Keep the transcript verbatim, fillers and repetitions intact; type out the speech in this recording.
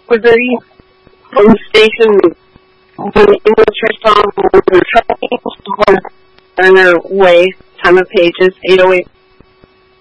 Missouri home station when the English song was traveling on their way. Time of pages eight oh eight.